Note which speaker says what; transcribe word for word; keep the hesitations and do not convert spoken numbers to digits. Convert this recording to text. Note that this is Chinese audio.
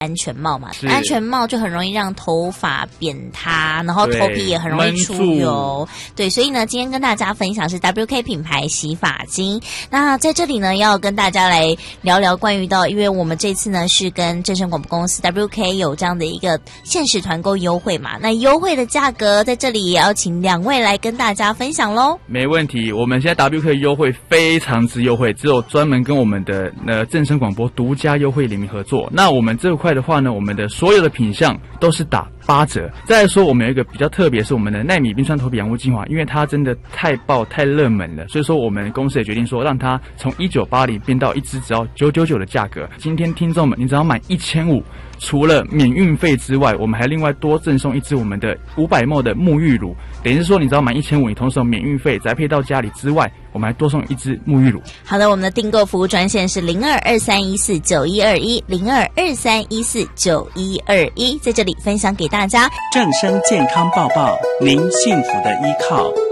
Speaker 1: 安全帽嘛，安全帽就很容易让头发扁塌，然后头皮也很容易出油。对，所以呢，今天跟大家分享是 W K 品牌洗发精。那在这里呢，要跟大家来聊聊关于到，因为我们这次呢是跟正声广播公司 W K 有这样的一个限时团购优惠嘛，那优惠的价格在这里也要请两位来跟大家分享咯。
Speaker 2: 没问题，我们现在 W K 优惠非常之优惠，只有专门跟我们的呃正声广播独家优惠联名合作。那我们这块的话呢，我们的所有的品项都是打八折。再来说，我们有一个比较特别，是我们的奈米冰川头皮养护精华，因为它真的太爆太热门了，所以说我们公司也决定说，让它从一九八零变到一支只要九九九的价格。今天听众们，你只要买一千五，除了免运费之外，我们还另外多赠送一支我们的五百 ml 的沐浴乳，等于是说你只要买一千五，你同时有免运费宅配到家里之外，我们还多送一支沐浴乳。
Speaker 1: 好的，我们的订购服务专线是零二二三一四九一二一零二二三一四九一二一，在这里分享给大家。
Speaker 3: 正声健康报报，您幸福的依靠。